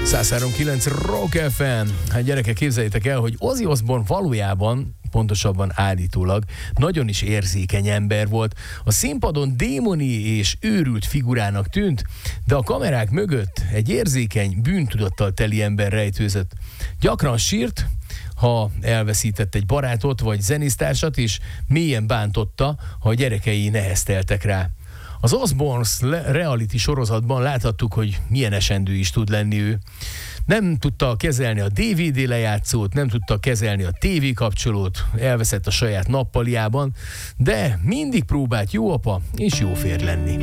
103.9 Rock FM. Hát gyerekek, képzeljétek el, hogy Ozzy Osbourne valójában, pontosabban állítólag, nagyon is érzékeny ember volt. A színpadon démoni és őrült figurának tűnt, de a kamerák mögött egy érzékeny, bűntudattal teli ember rejtőzött. Gyakran sírt, ha elveszített egy barátot vagy zenésztársat, és mélyen bántotta, ha a gyerekei nehezteltek rá. Az Osbournes reality sorozatban láthattuk, hogy milyen esendő is tud lenni ő. Nem tudta kezelni a DVD lejátszót, nem tudta kezelni a TV kapcsolót, elveszett a saját nappaliában, de mindig próbált jó apa és jó férj lenni.